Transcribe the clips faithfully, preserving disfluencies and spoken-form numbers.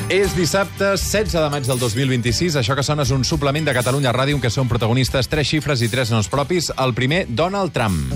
És dissabte, setze de maig del dos mil vint-i-sis. Això que sona és un suplement de Catalunya Ràdio en què són protagonistes tres xifres i tres noms propis. El primer, Donald Trump.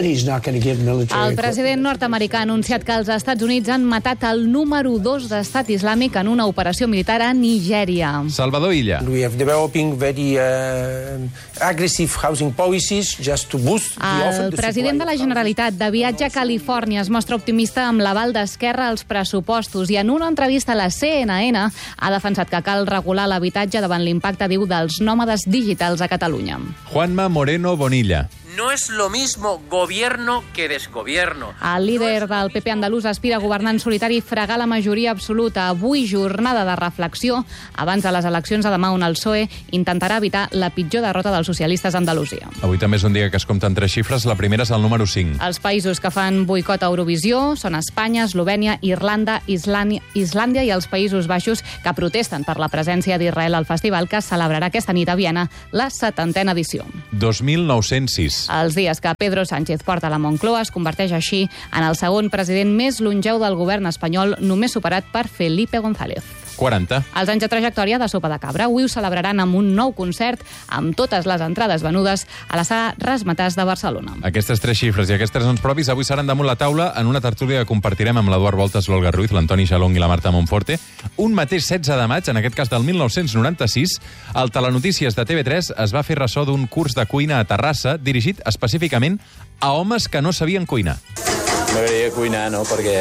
El president nord-americà ha anunciat que els Estats Units han matat el número dos d'estat islàmic en una operació militar a Nigèria. Salvador Illa. We have developing very uh, aggressive housing policies just to boost the offer. El president de la Generalitat de viatge a Califòrnia es mostra optimista amb l'aval d'Esquerra als pressupostos i en una entrevista a la C N N ha defensat que cal regular l'habitatge davant l'impacte, diu, dels nòmades digitals a Catalunya. Juanma Moreno Bonilla. No es lo mismo gobierno que desgobierno. El líder del P P andalús aspira a governar en solitari i fregar la majoria absoluta. Avui, jornada de reflexió abans de les eleccions de demà, on el P S O E intentarà evitar la pitjor derrota dels socialistes a Andalusia. Avui també és un dia que es compten tres xifres. La primera és el número cinc. Els països que fan boicot a Eurovisió són Espanya, Eslovènia, Irlanda, Islàndia, Islàndia i els Països Baixos, que protesten per la presència d'Israel al festival que celebrarà aquesta nit a Viena la setantena edició. dos mil nou-cents sis. Els dies que Pedro Sánchez porta a la Moncloa es converteix així en el segon president més longeu del govern espanyol, només superat per Felipe González. quaranta. Els anys de trajectòria de Sopa de Cabra avui ho celebraran amb un nou concert amb totes les entrades venudes a la sala Razzmatazz de Barcelona. Aquestes tres xifres i aquests tres noms propis avui seran damunt la taula en una tertúlia que compartirem amb l'Eduard Voltas, l'Olga Ruiz, l'Antoni Xalong i la Marta Monforte. Un mateix setze de maig, en aquest cas del mil nou-cents noranta-sis, el Telenotícies de T V tres es va fer ressò d'un curs de cuina a Terrassa dirigit específicament a homes que no sabien cuinar. M'agradaria cuinar, no?, perquè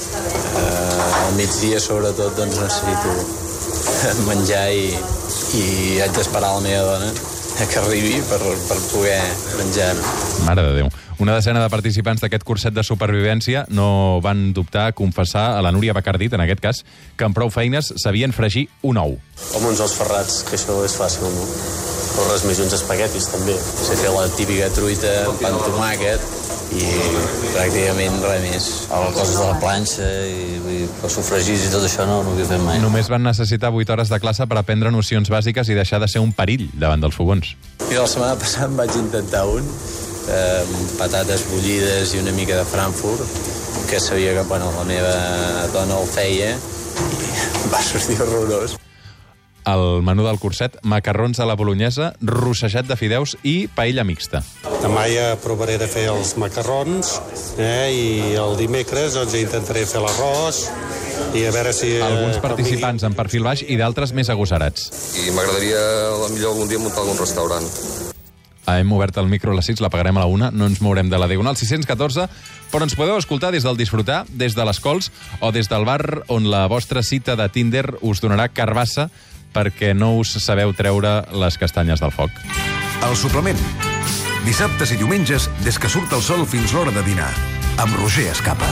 eh, al migdia, sobretot, doncs necessito menjar i, i haig d'esperar la meva dona que arribi per, per poder menjar. Mare de Déu. Una decena de participants d'aquest curset de supervivència no van dubtar a confessar a la Núria Bacardit, en aquest cas, que amb prou feines sabien fregir un ou. Com uns ous ferrats, que això és fàcil, no? O res més, uns espaguetis, també. Sé fer la típica truita amb pa amb tomàquet i pràcticament res més. Les coses de la planxa i, i els sofregits i tot això no, no ho he fet mai. Només van necessitar vuit hores de classe per aprendre nocions bàsiques i deixar de ser un perill davant dels fogons. Mira, la setmana passada em vaig intentar un, eh, patates bullides i una mica de Frankfurt, que sabia que, bueno, la meva dona el feia i va sortir horrorós. El menú del curset, macarrons a la bolognesa, rossejat de fideus i paella mixta. Demà ja provaré de fer els macarrons, eh, i el dimecres doncs, intentaré fer l'arròs i a veure si... Eh, Alguns participants en perfil baix i d'altres més agosarats. I m'agradaria, a la millor, algun dia muntar algun restaurant. Hem obert el micro a les sis, la pagarem a la una, no ens mourem de la Diagonal sis-cents catorze, però ens podeu escoltar des del Disfrutar, des de les Cols o des del bar on la vostra cita de Tinder us donarà carbassa perquè no us sabeu treure les castanyes del foc. El suplement. Dissabtes i diumenges, des que surt el sol fins l'hora de dinar. Amb Roger Escapa.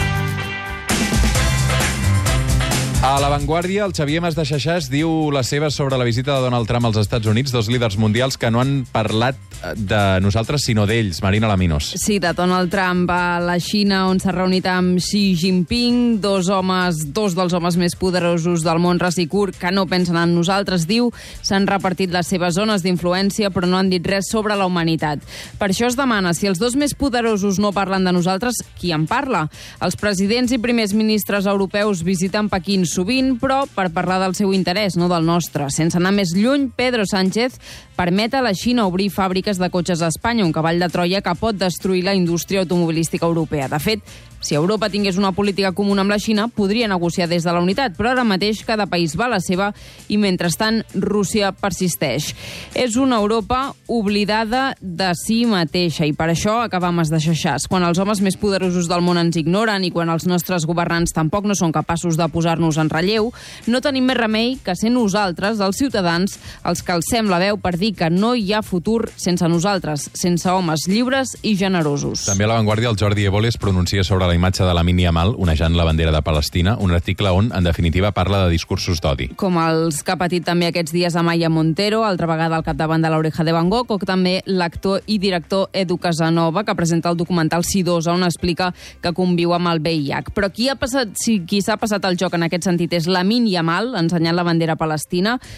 A La Vanguardia, el Xavier Mas de Xaxàs diu les seves sobre la visita de Donald Trump als Estats Units, dos líders mundials que no han parlat de nosaltres, sinó d'ells. Marina Laminos. Sí, de Donald Trump a la Xina, on s'ha reunit amb Xi Jinping, dos homes, dos dels homes més poderosos del món, ras i curt, que no pensen en nosaltres, diu, s'han repartit les seves zones d'influència, però no han dit res sobre la humanitat. Per això es demana, si els dos més poderosos no parlen de nosaltres, qui en parla? Els presidents i primers ministres europeus visiten Pequín sovint, però per parlar del seu interès, no del nostre. Sense anar més lluny, Pedro Sánchez permet a la Xina obrir fàbriques de cotxes a Espanya, un cavall de Troia que pot destruir la indústria automobilística europea. De fet, si Europa tingués una política comuna amb la Xina, podria negociar des de la unitat, però ara mateix cada país va a la seva i, mentrestant, Rússia persisteix. És una Europa oblidada de si mateixa i per això acabam de xaxàs. Quan els homes més poderosos del món ens ignoren i quan els nostres governants tampoc no són capaços de posar-nos en relleu, no tenim més remei que ser nosaltres, els ciutadans, els que alcem la veu per dir que no hi ha futur sense nosaltres, sense homes lliures i generosos. També a La Vanguardia el Jordi Évole es pronuncia sobre la imatge de Lamine Yamal onejant la bandera de Palestina, un article on, en definitiva, parla de discursos d'odi. Com els que ha patit també aquests dies Amaya Montero, altra vegada al capdavant de l'Oreja de Van Gogh, o també l'actor i director Edu Casanova, que presenta el documental Sidosa, on explica que conviu amb el V I H. Però qui ha passat, si qui s'ha passat el joc en aquest sentit és Lamine Yamal, ensenyant la bandera palestina.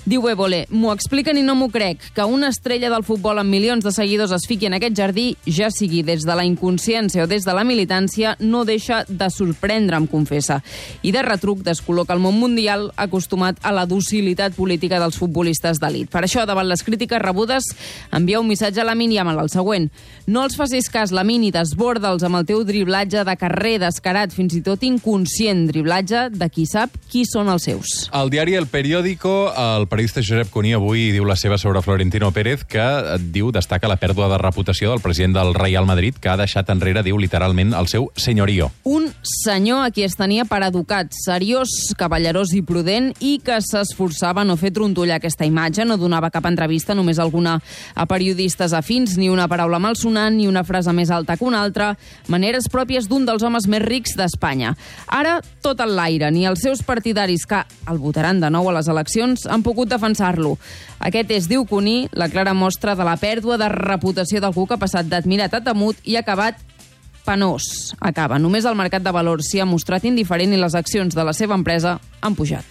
Diu Évole, m'ho expliquen i no m'ho crec, que una estrella del futbol amb milions de seguidors es fiqui en aquest jardí, ja sigui des de la inconsciència o des de la militància, no deixa de sorprendre'm, confessa. I de retruc descol·loca el món mundial acostumat a la docilitat política dels futbolistes d'elit. Per això, davant les crítiques rebudes, envia un missatge a Lamine Yamal, el següent. No els facis cas, Lamine, i desborda'ls amb el teu driblatge de carrer, descarat, fins i tot inconscient, driblatge de qui sap qui són els seus. Al diari El Periódico, el periodista Josep Cuní avui diu la seva sobre Florentino Pérez, que diu destaca la pèrdua de reputació del president del Real Madrid, que ha deixat enrere, diu literalment, el seu senyorio. Un senyor a qui es tenia per educat, seriós, cavallerós i prudent, i que s'esforçava a no fer trontollar aquesta imatge, no donava cap entrevista, només alguna a periodistes afins, ni una paraula malsonant, ni una frase més alta que una altra, maneres pròpies d'un dels homes més rics d'Espanya. Ara, tot en l'aire, ni els seus partidaris, que el votaran de nou a les eleccions, han pogut defensar-lo. Aquest és, diu Cuní, la clara mostra de la pèrdua de reputació d'algú que ha passat d'admirat a temut i ha acabat penós. Acaba. Només el mercat de valors s'hi ha mostrat indiferent i les accions de la seva empresa han pujat.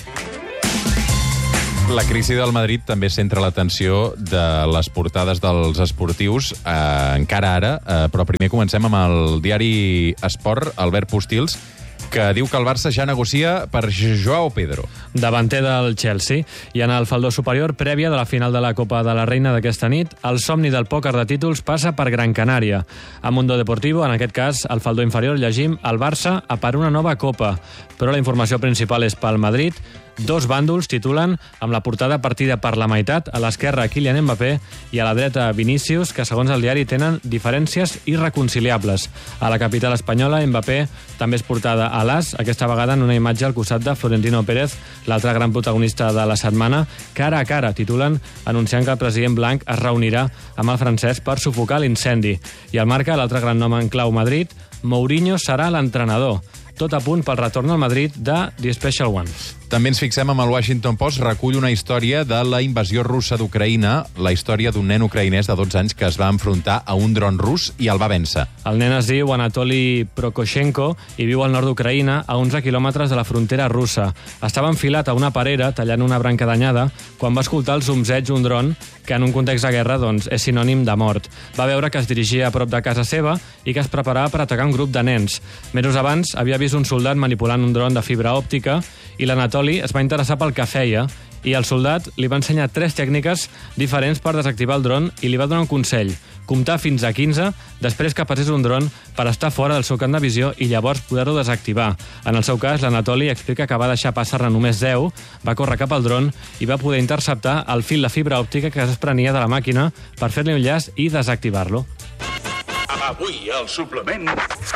La crisi del Madrid també centra l'atenció de les portades dels esportius, eh, encara ara, eh, però primer comencem amb el diari Esport, Albert Postils, que diu que el Barça ja negocia per Joao Pedro. Davanter del Chelsea. I en el faldó superior, prèvia de la final de la Copa de la Reina d'aquesta nit, el somni del pòquer de títols passa per Gran Canària. A Mundo Deportivo, en aquest cas, al faldó inferior, llegim el Barça a per una nova Copa. Però la informació principal és pel Madrid. Dos bàndols titulen amb la portada partida per la meitat, a l'esquerra Kylian Mbappé i a la dreta Vinícius, que segons el diari tenen diferències irreconciliables. A la capital espanyola, Mbappé també és portada a l'As, aquesta vegada en una imatge al costat de Florentino Pérez, l'altre gran protagonista de la setmana, cara a cara, titulen, anunciant que el president blanc es reunirà amb el francès per sufocar l'incendi. I el marca l'altre gran nom en clau Madrid, Mourinho serà l'entrenador. Tot a punt pel retorn al Madrid de The Special One. També ens fixem amb el Washington Post, recull una història de la invasió russa d'Ucraïna, la història d'un nen ucraïnès de dotze anys que es va enfrontar a un dron rus i el va vèncer. El nen es diu Anatoly Prokoshenko i viu al nord d'Ucraïna, a onze quilòmetres de la frontera russa. Estava enfilat a una parera, tallant una branca danyada, quan va escoltar el zumzeig d'un dron, que en un context de guerra doncs, és sinònim de mort. Va veure que es dirigia a prop de casa seva i que es preparava per atacar un grup de nens. Mesos abans havia vist un soldat manipulant un dron de fibra òptica i l'Anatoly es va interessar pel que feia i el soldat li va ensenyar tres tècniques diferents per desactivar el dron i li va donar un consell: comptar fins a quinze després que passés un dron per estar fora del seu camp de visió i llavors poder-ho desactivar. En el seu cas, l'Anatoly explica que va deixar passar-ne només deu, va córrer cap al dron i va poder interceptar el fil de fibra òptica que es desprenia de la màquina per fer-li un llaç i desactivar-lo. Avui, al suplement...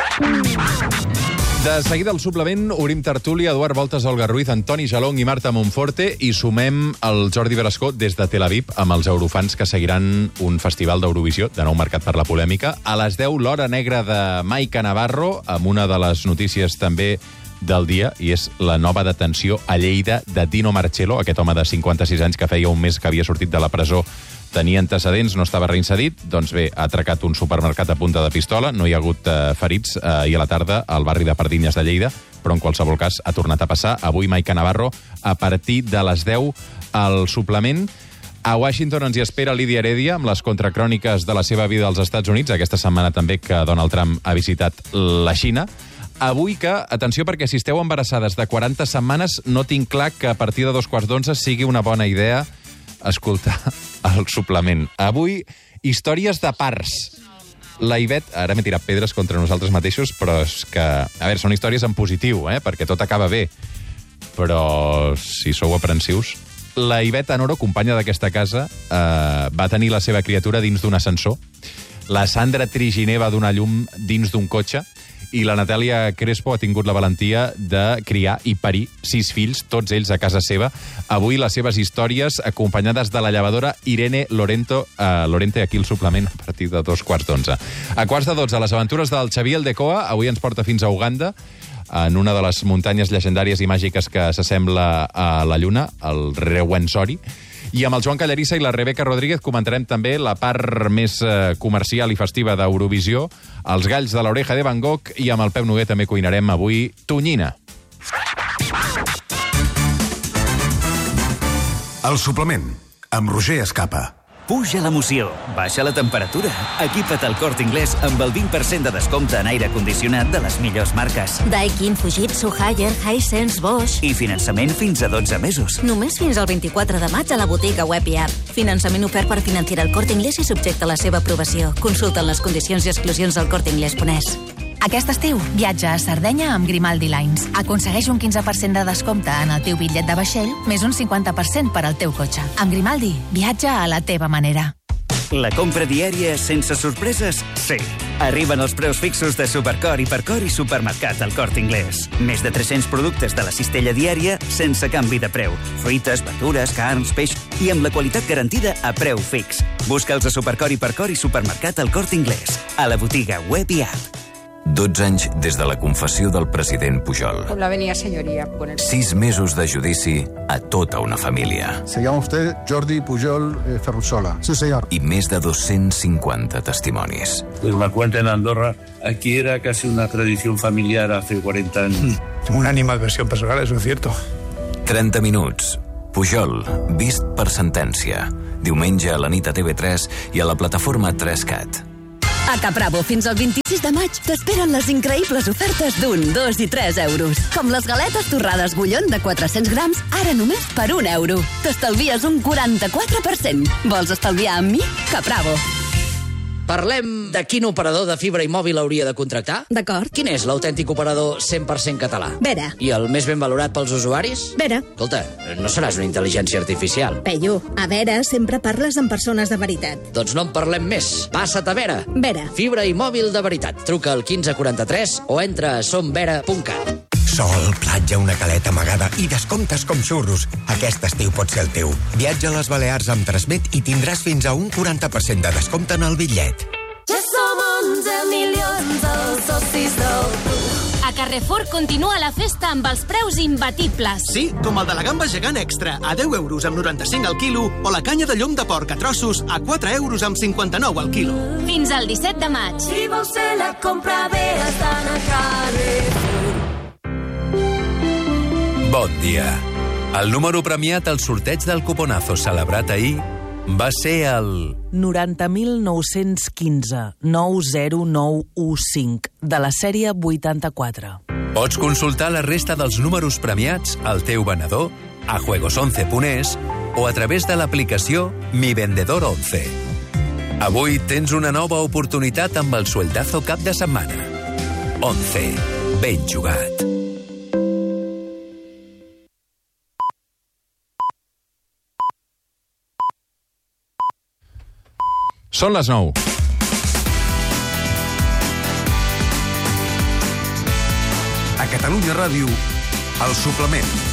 De seguida al suplement obrim tertúlia, Eduard Voltes, Olga Ruiz, Antoni Jalong i Marta Monforte, i sumem el Jordi Berascó des de Tel Aviv amb els eurofans que seguiran un festival d'Eurovisió, de nou marcat per la polèmica. A les deu, l'Hora Negra de Maica Navarro, amb una de les notícies també del dia, i és la nova detenció a Lleida de Dino Marcello, aquest home de cinquanta-sis anys que feia un mes que havia sortit de la presó. Tenia antecedents, no estava reincidit, doncs bé, ha atracat un supermercat a punta de pistola, no hi ha hagut eh, ferits, eh, i a la tarda al barri de Pardinyes de Lleida, però en qualsevol cas ha tornat a passar. Avui Maica Navarro, a partir de les deu, al suplement. A Washington ens hi espera Lídia Heredia amb les contracròniques de la seva vida als Estats Units, aquesta setmana també que Donald Trump ha visitat la Xina. Avui que, atenció, perquè si esteu embarassades de quaranta setmanes, no tinc clar que a partir de dos quarts d'onze sigui una bona idea escoltar el suplement. Avui, històries de parts. La Ivet, ara m'he tirat pedres contra nosaltres mateixos, però és que, a veure, són històries en positiu, eh? Perquè tot acaba bé. Però, si sou aprensius... La Ivet Anoro, companya d'aquesta casa, eh, va tenir la seva criatura dins d'un ascensor. La Sandra Triginer va donar llum dins d'un cotxe. I la Natàlia Crespo ha tingut la valentia de criar i parir sis fills, tots ells a casa seva. Avui les seves històries acompanyades de la llevadora Irene Lorento, uh, Lorente, aquí el suplement a partir de dos quarts d'onze. A quarts de dotze, les aventures del Xavier Aldecoa, avui ens porta fins a Uganda, en una de les muntanyes llegendàries i màgiques que s'assembla a la Lluna, el Rwenzori. I amb el Joan Callarissa i la Rebeca Rodríguez comentarem també la part més eh, comercial i festiva d'Eurovisió, els galls de l'oreja de Van Gogh, i amb el Pep Noguer també cuinarem avui tonyina. El suplement, amb Roger Escapa. Puja l'emoció, baixa la temperatura. Equipa't al Corte Inglés amb el vint per cent de descompte en aire condicionat de les millors marques. Daikin, Fujitsu, Haier, Hisense, Bosch. I finançament fins a dotze mesos. Només fins al vint-i-quatre de maig a la botiga web i app. Finançament ofert per Financiera el Corte Inglés i subjecte a la seva aprovació. Consulta les condicions i exclusions del corte inglés punt es. Aquest estiu, viatja a Sardenya amb Grimaldi Lines. Aconsegueix un quinze per cent de descompte en el teu bitllet de vaixell, més un cinquanta per cent per al teu cotxe. Amb Grimaldi, viatja a la teva manera. La compra diària sense sorpreses? Sí. Arriben els preus fixos de Supercor, Hipercor i Supermercat al Corte Inglés. Més de tres-cents productes de la cistella diària sense canvi de preu. Fruites, verdures, carns, peix i amb la qualitat garantida a preu fix. Busca'ls a Supercor, Hipercor i Supermercat al Corte Inglés. A la botiga web i app. dotze anys des de la confessió del president Pujol. Con la venia señoría. Con el... Sis mesos de judici a tota una família. Se llama usted Jordi Pujol eh, Ferrusola. Sí, señor. I més de dos-cents cinquanta testimonis. Pues me cuenta en Andorra, aquí era casi una tradición familiar hace cuarenta años. Una animadversión personal, eso es cierto. trenta minuts. Pujol, vist per sentència. Diumenge a la nit a T V tres i a la plataforma tres cat. A Capravo, fins al vint-i-sis de maig, t'esperen les increïbles ofertes d'un, dos i tres euros. Com les galetes torrades bullon de quatre-cents grams, ara només per un euro. T'estalvies un quaranta-quatre per cent. Vols estalviar amb mi? Capravo. Parlem de quin operador de fibra i mòbil hauria de contractar? D'acord. Quin és l'autèntic operador cent per cent català? Vera. I el més ben valorat pels usuaris? Vera. Escolta, no seràs una intel·ligència artificial. Peyu, a Vera sempre parles amb persones de veritat. Doncs no en parlem més. Passa't a Vera. Vera. Fibra i mòbil de veritat. Truca al quinze quaranta-tres o entra a somvera punt cat. Sol, platja, una caleta amagada i descomptes com xurros. Aquest estiu pot ser el teu. Viatja a les Balears amb Transmet i tindràs fins a un quaranta per cent de descompte en el bitllet. Ja som onze milions els socis del club. A Carrefour continua la festa amb els preus imbatibles. Sí, com el de la gamba gegant extra, a deu euros amb noranta-cinc al quilo, o la canya de llom de porc a trossos, a quatre euros amb cinquanta-nou al quilo. Fins al disset de maig. Si vols fer la compra bé, estan a Carrefour. Bon dia. El número premiat al sorteig del cuponazo celebrat ahir va ser el... noranta mil nou-cents quinze nou zero nou u cinc, de la sèrie vuitanta-quatre. Pots consultar la resta dels números premiats al teu venedor, a juegos once punt es o a través de l'aplicació Mi Vendedor once. Avui tens una nova oportunitat amb el sueldazo cap de setmana. once. Ben jugat. Són les nou. A Catalunya Ràdio, El Suplement.